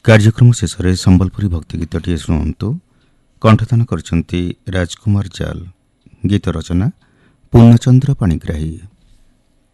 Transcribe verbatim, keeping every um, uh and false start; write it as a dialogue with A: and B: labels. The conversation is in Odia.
A: କାର୍ଯ୍ୟକ୍ରମ ଶେଷରେ ସମ୍ବଲପୁରୀ ଭକ୍ତି ଗୀତଟିଏ ଶୁଣନ୍ତୁ। କଣ୍ଠଦାନ କରିଛନ୍ତି ରାଜକୁମାର ଜାଲ। ଗୀତ ରଚନା ପୂର୍ଣ୍ଣଚନ୍ଦ୍ର ପାଣିଗ୍ରାହୀ।